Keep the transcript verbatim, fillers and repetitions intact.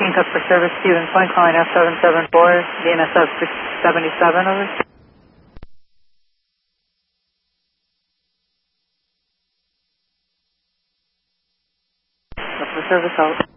fourteen, customer service, Stevens Point, calling F seven seven four, D N S F six seventy-seven, over. Customer service out.